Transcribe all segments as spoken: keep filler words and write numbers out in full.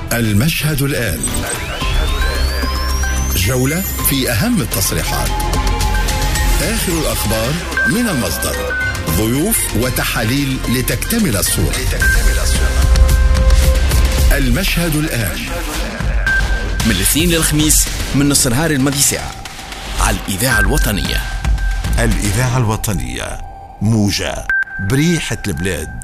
المشهد الآن، جولة في أهم التصريحات، آخر الأخبار من المصدر، ضيوف وتحاليل لتكتمل الصورة. المشهد الآن من الاثنين للخميس من نص نهار الماضي ساعة على الإذاعة الوطنية. الإذاعة الوطنية، موجة بريحة البلاد.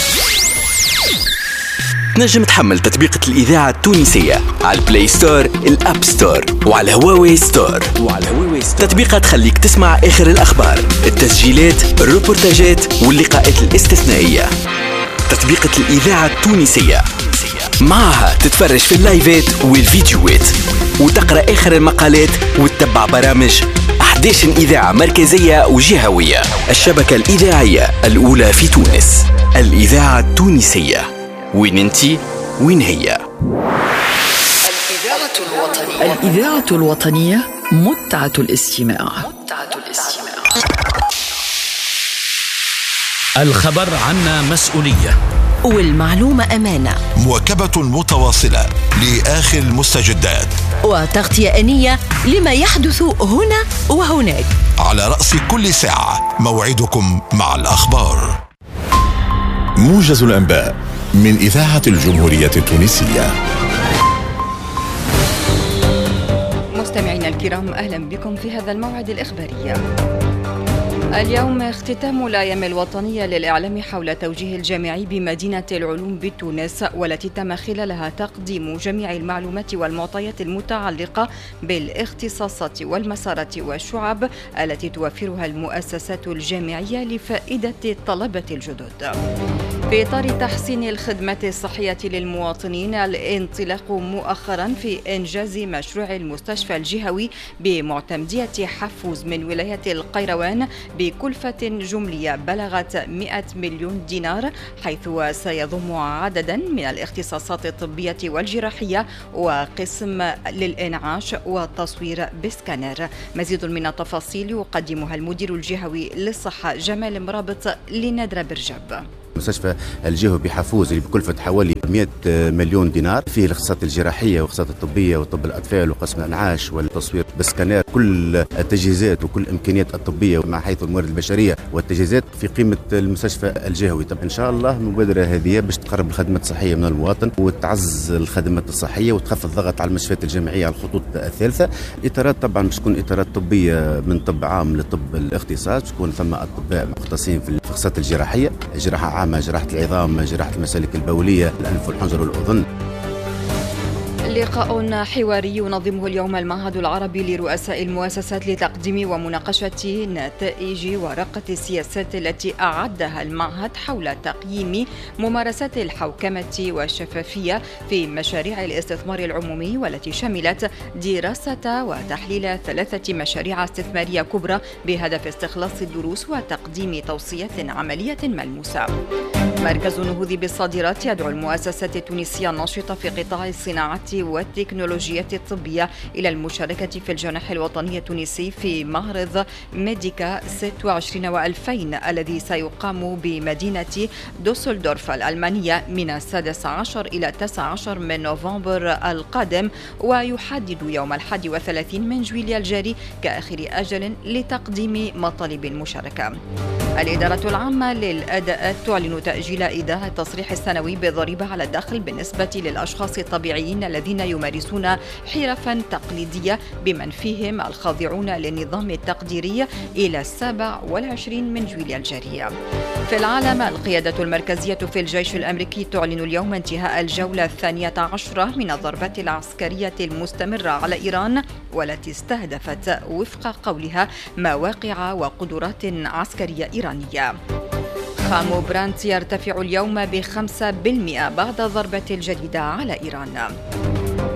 نجم تحمل تطبيقة الإذاعة التونسية على البلاي ستور، الأب ستور، وعلى هواوي ستور. وعلى هواوي ستور تطبيقات تخليك تسمع آخر الأخبار، التسجيلات، الروبورتاجات واللقاءات الاستثنائية. تطبيقة الإذاعة التونسية معها تتفرج في اللايفات والفيديوهات وتقرأ آخر المقالات وتتبع برامج أحد عشر إذاعة مركزية وجهوية. الشبكة الإذاعية الأولى في تونس، الإذاعة التونسية. وين انتي؟ وين هي؟ الإذاعة الوطنية. الإذاعة الوطنية، متعة الاستماع. متعة الاستماع. الخبر عنا مسؤولية، والمعلومة أمانة. مواكبة متواصلة لآخر المستجدات، وتغطية آنية لما يحدث هنا وهناك. على رأس كل ساعة موعدكم مع الأخبار. موجز الأنباء من إذاعة الجمهورية التونسية. مستمعينا الكرام، أهلا بكم في هذا الموعد الإخباري. اليوم اختتام الأيام الوطنية للإعلام حول توجيه الجامعي بمدينة العلوم بتونس، والتي تم خلالها تقديم جميع المعلومات والمعطيات المتعلقة بالاختصاصات والمسارات والشعب التي توفرها المؤسسات الجامعية لفائدة الطلبة الجدد. في إطار تحسين الخدمات الصحية للمواطنين، الانطلاق مؤخرا في إنجاز مشروع المستشفى الجهوي بمعتمدية حفوز من ولاية القيروان بكلفة جملية بلغت مئة مليون دينار، حيث سيضم عددا من الاختصاصات الطبية والجراحية وقسم للإنعاش والتصوير بسكانر. مزيد من التفاصيل يقدمها المدير الجهوي للصحة جمال مرابط لنادرة برجب. مستشفى الجهوي بحفوز اللي بكلفة حوالي مئة مليون دينار، فيه الاختصاصات الجراحية والاختصاصات الطبية وطب الأطفال وقسم الإنعاش والتصوير بالسكانير، كل التجهيزات وكل الإمكانيات الطبية مع حيث الموارد البشرية والتجهيزات في قيمة المستشفى الجهوي. طب إن شاء الله المبادرة هذه باش تقرب الخدمات الصحية من المواطن وتعزز الخدمات الصحية وتخفض الضغط على المستشفيات الجامعية على الخطوط الثالثة. إطارات طبعا باش تكون إطارات طبية من طب عام لطب الاختصاص، تكون ثم أطباء مختصين في الاختصاصات الجراحية، جراحة عامة، جراحة العظام، جراحة المسالك البولية، الأنف والحنجر والأذن. لقاء حواري ينظمه اليوم المعهد العربي لرؤساء المؤسسات لتقديم ومناقشة نتائج ورقة السياسات التي أعدها المعهد حول تقييم ممارسات الحوكمة والشفافية في مشاريع الاستثمار العمومي، والتي شملت دراسة وتحليل ثلاثة مشاريع استثمارية كبرى بهدف استخلاص الدروس وتقديم توصيات عملية ملموسة. مركز النهوض بالصادرات يدعو المؤسسات التونسية الناشطة في قطاع الصناعة والتكنولوجيات الطبية إلى المشاركة في الجناح الوطني التونسي في معرض ميديكا ستة وعشرين وألفين الذي سيقام بمدينة دوسلدورف الألمانية من السادس عشر إلى التاسع عشر من نوفمبر القادم، ويحدد يوم الحادي والثلاثين من جويليا الجاري كآخر أجل لتقديم مطالب المشاركة. الإدارة العامة للأداءات تعلن تأجيل إيداع التصريح السنوي بالضريبة على الدخل بالنسبة للأشخاص الطبيعيين الذين يمارسون حرفا تقليدية بمن فيهم الخاضعون للنظام التقديري إلى السابع والعشرين من جويليا الجارية. في العالم، القيادة المركزية في الجيش الأمريكي تعلن اليوم انتهاء الجولة الثانية عشرة من الضربات العسكرية المستمرة على إيران، والتي استهدفت وفق قولها مواقع وقدرات عسكرية إيرانية. خام برانت يرتفع اليوم بخمسة بالمئة بعد الضربة الجديدة على إيران.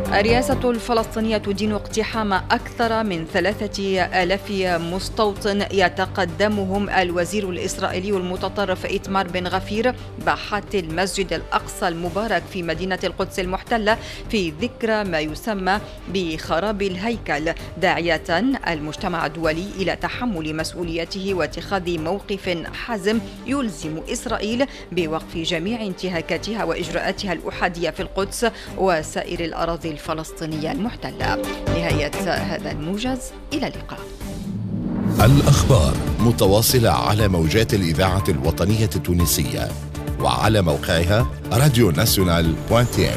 الرئاسة الفلسطينية تدين اقتحام أكثر من ثلاثة آلاف مستوطن يتقدمهم الوزير الإسرائيلي المتطرف إيتمار بن غفير باحات المسجد الأقصى المبارك في مدينة القدس المحتلة في ذكرى ما يسمى بخراب الهيكل، داعية المجتمع الدولي إلى تحمل مسؤوليته واتخاذ موقف حازم يلزم إسرائيل بوقف جميع انتهاكاتها وإجراءاتها الأحادية في القدس وسائر الأراضي الفلسطينية المحتلة. نهاية هذا الموجز، إلى اللقاء. الأخبار متواصلة على موجات الإذاعة الوطنية التونسية وعلى موقعها راديو ناسيونال دوت تي.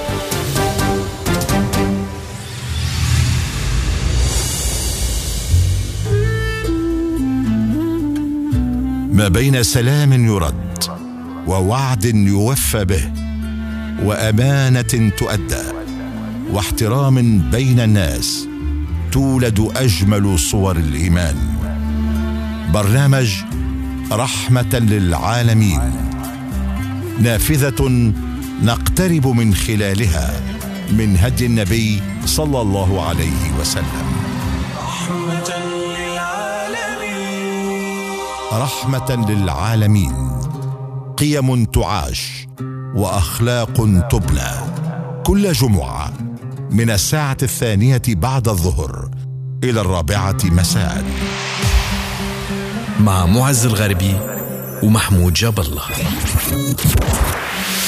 ما بين سلام يرد ووعد يوفى به وأمانة تؤدى واحترام بين الناس تولد أجمل صور الإيمان. برنامج رحمة للعالمين، نافذة نقترب من خلالها من هدي النبي صلى الله عليه وسلم. رحمة للعالمين، رحمة للعالمين، قيم تعاش وأخلاق تبنى. كل جمعة من الساعة الثانية بعد الظهر إلى الرابعة مساء، مع معز الغربي ومحمود جاب الله.